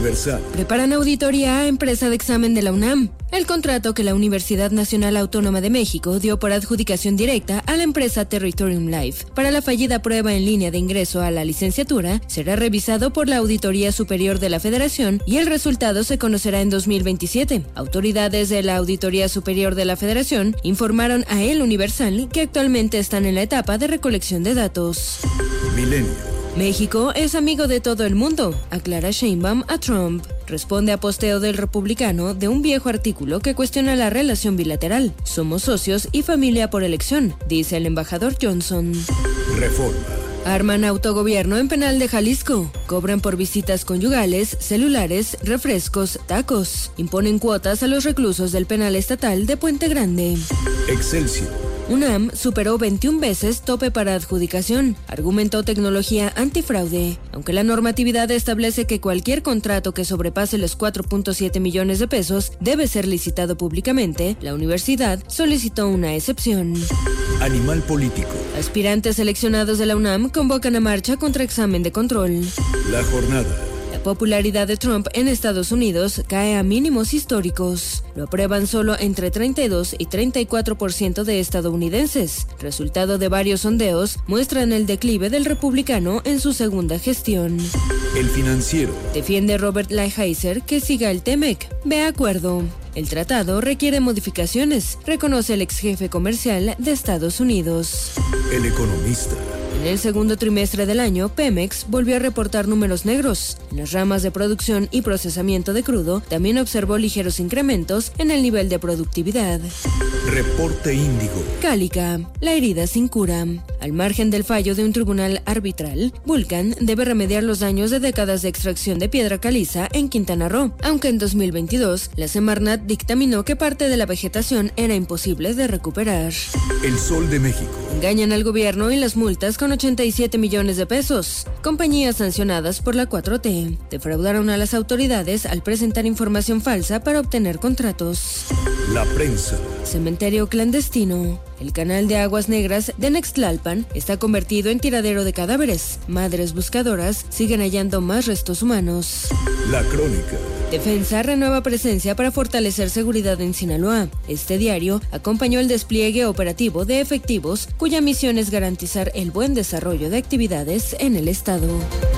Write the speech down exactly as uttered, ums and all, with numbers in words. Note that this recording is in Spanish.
Universal. Preparan auditoría a empresa de examen de la UNAM. El contrato que la Universidad Nacional Autónoma de México dio por adjudicación directa a la empresa Territorium Life para la fallida prueba en línea de ingreso a la licenciatura será revisado por la Auditoría Superior de la Federación y el resultado se conocerá en dos mil veintisiete. Autoridades de la Auditoría Superior de la Federación informaron a El Universal que actualmente están en la etapa de recolección de datos. Milenio. México es amigo de todo el mundo, aclara Sheinbaum a Trump. Responde a posteo del republicano de un viejo artículo que cuestiona la relación bilateral. Somos socios y familia por elección, dice el embajador Johnson. Reforma. Arman autogobierno en penal de Jalisco. Cobran por visitas conyugales, celulares, refrescos, tacos. Imponen cuotas a los reclusos del penal estatal de Puente Grande. Excelsior. UNAM superó veintiuna veces tope para adjudicación, argumentó tecnología antifraude. Aunque la normatividad establece que cualquier contrato que sobrepase los cuatro punto siete millones de pesos debe ser licitado públicamente, la universidad solicitó una excepción. Animal político. Aspirantes seleccionados de la UNAM convocan a marcha contra examen de control. La jornada. La popularidad de Trump en Estados Unidos cae a mínimos históricos. Lo aprueban solo entre treinta y dos y treinta y cuatro por ciento de estadounidenses. Resultado de varios sondeos muestran el declive del republicano en su segunda gestión. El Financiero. Defiende Robert Lighthizer que siga el TEMEC. Ve acuerdo. El tratado requiere modificaciones, reconoce el ex jefe comercial de Estados Unidos. El Economista. En el segundo trimestre del año, Pemex volvió a reportar números negros. En las ramas de producción y procesamiento de crudo, también observó ligeros incrementos en el nivel de productividad. Reporte Índigo. Cálica, la herida sin cura. Al margen del fallo de un tribunal arbitral, Vulcan debe remediar los daños de décadas de extracción de piedra caliza en Quintana Roo, aunque en dos mil veintidós la Semarnat dictaminó que parte de la vegetación era imposible de recuperar. El Sol de México. Engañan al gobierno y las multas con ochenta y siete millones de pesos. Compañías sancionadas por la cuatro T defraudaron a las autoridades al presentar información falsa para obtener contratos. La Prensa. Cementerio clandestino. El canal de aguas negras de Nextlalpan está convertido en tiradero de cadáveres. Madres buscadoras siguen hallando más restos humanos. La Crónica. Defensa renueva presencia para fortalecer seguridad en Sinaloa. Este diario acompañó el despliegue operativo de efectivos cuya misión es garantizar el buen desarrollo de actividades en el estado.